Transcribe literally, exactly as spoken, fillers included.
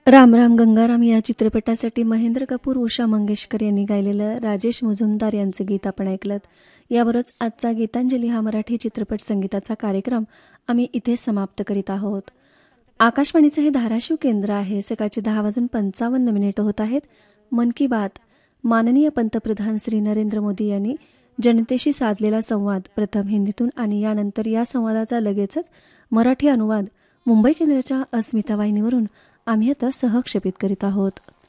राम राम गंगाराम या चित्रपटासाठी महेंद्र कपूर, उषा मंगेशकर यांनी गायलेलं राजेश मुजुमदार यांचं गीत आपण ऐकलं. यावरच आजचा गीतांजली हा मराठी चित्रपट संगीताचा कार्यक्रम आम्ही इथे समाप्त करीत आहोत. आकाशवाणीचं हे धाराशिव केंद्र आहे. सकाळचे दहा वाजून पंचावन्न मिनिटं होत आहेत. मन की बात माननीय पंतप्रधान श्री नरेंद्र मोदी यांनी जनतेशी साधलेला संवाद प्रथम हिंदीतून आणि यानंतर या संवादाचा लगेचच मराठी अनुवाद मुंबई केंद्राच्या अस्मिता वाहिनीवरून आम्ही आता सहक्षेपित करीत आहोत.